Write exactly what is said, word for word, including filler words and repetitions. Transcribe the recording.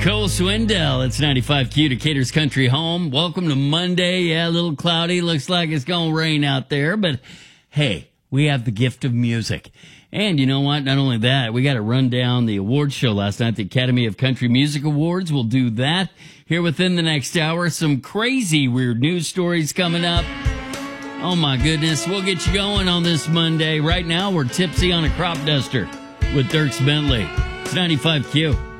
Cole Swindell, it's ninety-five Q, Decatur's country home. Welcome to Monday. Yeah, a little cloudy. Looks like it's going to rain out there. But, hey, we have the gift of music. And you know what? Not only that, we got to run down the awards show last night, the Academy of Country Music Awards. We'll do that here within the next hour. Some crazy weird news stories coming up. Oh, my goodness. We'll get you going on this Monday. Right now, we're tipsy on a crop duster with Dierks Bentley. It's ninety-five Q.